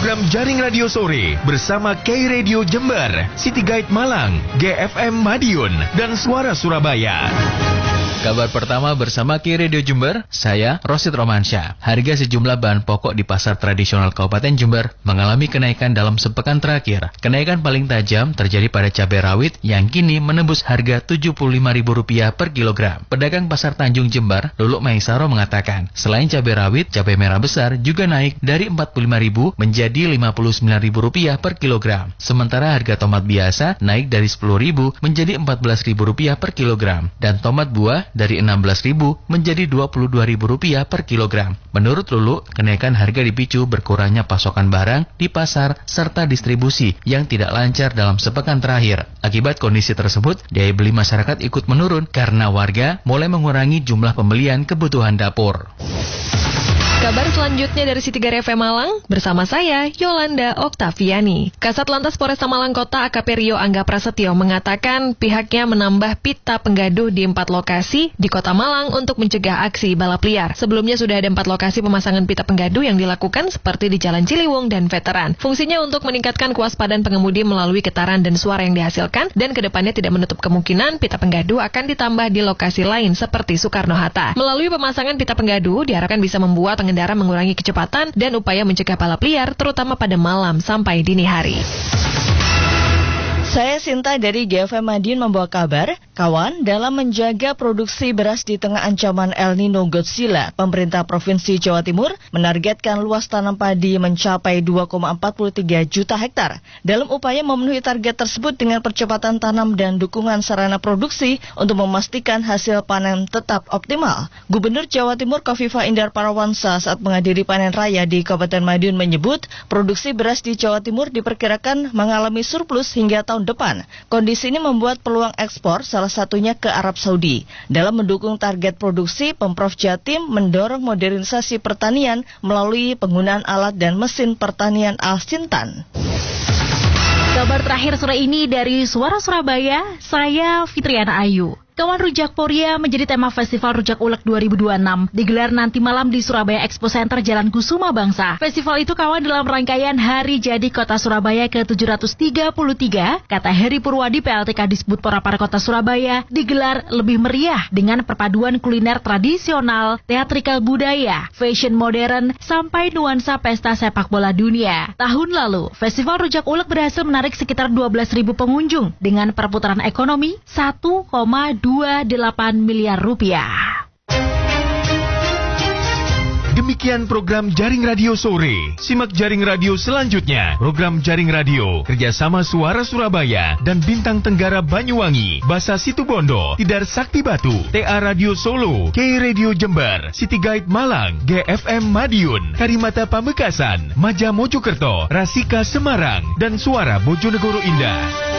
program Jaring Radio Sore bersama K-Radio Jember, City Guide Malang, GFM Madiun, dan Suara Surabaya. Kabar pertama bersama K-Radio Jember, saya Rosid Romansyah. Harga sejumlah bahan pokok di pasar tradisional Kabupaten Jember mengalami kenaikan dalam sepekan terakhir. Kenaikan paling tajam terjadi pada cabai rawit yang kini menembus harga Rp75.000 per kilogram. Pedagang pasar Tanjung Jember, Luluk Maisaro mengatakan, selain cabai rawit, cabai merah besar juga naik dari Rp45.000 menjadi Rp59.000 per kilogram. Sementara harga tomat biasa naik dari Rp10.000 menjadi Rp14.000 per kilogram. Dan tomat buah dari Rp16.000 menjadi Rp22.000 per kilogram. Menurut Lulu, kenaikan harga dipicu berkurangnya pasokan barang di pasar serta distribusi yang tidak lancar dalam sepekan terakhir. Akibat kondisi tersebut, daya beli masyarakat ikut menurun karena warga mulai mengurangi jumlah pembelian kebutuhan dapur. Kabar selanjutnya dari City Guide FM Malang bersama saya, Yolanda Oktaviani. Kasat Lantas Polresta Malang Kota AKP Rio Angga Prasetyo mengatakan pihaknya menambah pita penggaduh di 4 lokasi di Kota Malang untuk mencegah aksi balap liar. Sebelumnya sudah ada 4 lokasi pemasangan pita penggaduh yang dilakukan seperti di Jalan Ciliwung dan Veteran. Fungsinya untuk meningkatkan kewaspadaan pengemudi melalui getaran dan suara yang dihasilkan, dan kedepannya tidak menutup kemungkinan pita penggaduh akan ditambah di lokasi lain seperti Soekarno-Hatta. Melalui pemasangan pita penggaduh diharapkan bisa membuat pengendara mengurangi kecepatan dan upaya mencegah balap liar terutama pada malam sampai dini hari. Saya Sinta dari GFM Madiun membawa kabar, kawan, dalam menjaga produksi beras di tengah ancaman El Nino Godzilla, pemerintah Provinsi Jawa Timur menargetkan luas tanam padi mencapai 2,43 juta hektar. Dalam upaya memenuhi target tersebut dengan percepatan tanam dan dukungan sarana produksi untuk memastikan hasil panen tetap optimal. Gubernur Jawa Timur Khofifah Indar Parawansa saat menghadiri panen raya di Kabupaten Madiun menyebut, produksi beras di Jawa Timur diperkirakan mengalami surplus hingga tahun depan. Kondisi ini membuat peluang ekspor salah satunya ke Arab Saudi. Dalam mendukung target produksi, Pemprov Jatim mendorong modernisasi pertanian melalui penggunaan alat dan mesin pertanian Al-Sintan. Kabar terakhir sore ini dari Suara Surabaya, saya Fitriana Ayu. Kawan Rujak Poria menjadi tema Festival Rujak Ulek 2026. Digelar nanti malam di Surabaya Expo Center Jalan Kusuma Bangsa. Festival itu kawan dalam rangkaian Hari Jadi Kota Surabaya ke-733, kata Heri Purwadi PLT Kadisbud Porapar Kota Surabaya, digelar lebih meriah dengan perpaduan kuliner tradisional, teatrikal budaya, fashion modern, sampai nuansa pesta sepak bola dunia. Tahun lalu, Festival Rujak Ulek berhasil menarik sekitar 12.000 pengunjung dengan perputaran ekonomi 1,28 miliar rupiah. Demikian program Jaring Radio Sore. Simak Jaring Radio selanjutnya. Program Jaring Radio kerjasama Suara Surabaya dan Bintang Tenggara Banyuwangi, Basa Situbondo, Tidar Sakti Batu, TA Radio Solo, K-Radio Jember, City Guide Malang, GFM Madiun, Karimata Pamekasan, Maja Mojokerto, Rasika Semarang, dan Suara Bojonegoro Indah.